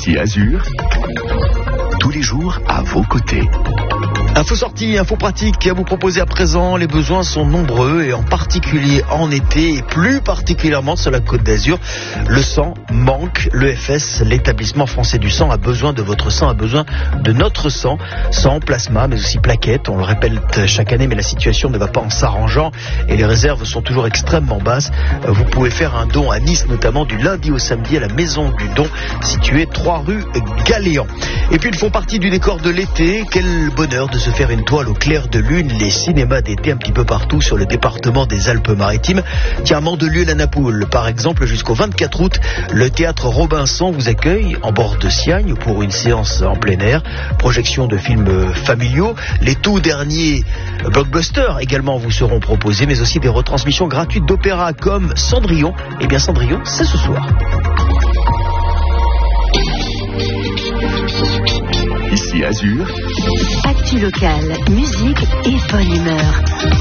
Ici Azur, tous les jours à vos côtés. Info sortie, info pratique à vous proposer à présent. Les besoins sont nombreux et en particulier en été et plus particulièrement sur la Côte d'Azur. Le sang manque. L'EFS, l'établissement français du sang, a besoin de votre sang, a besoin de notre sang. Sang, plasma, mais aussi plaquettes. On le répète chaque année, mais la situation ne va pas en s'arrangeant et les réserves sont toujours extrêmement basses. Vous pouvez faire un don à Nice, notamment du lundi au samedi à la Maison du Don, située 3 rue Galéan. Et puis ils font partie du décor de l'été. Quel bonheur de se faire une toile au clair de lune, les cinémas d'été un petit peu partout sur le département des Alpes-Maritimes. Tiens, Mandelieu-la-Napoule, par exemple, jusqu'au 24 août, le théâtre Robinson vous accueille en bord de Siagne pour une séance en plein air, projection de films familiaux. Les tout derniers blockbusters également vous seront proposés, mais aussi des retransmissions gratuites d'opéra comme Cendrillon. Eh bien, Cendrillon, c'est ce soir. Ici Azur, Actu locale, musique et bonne humeur.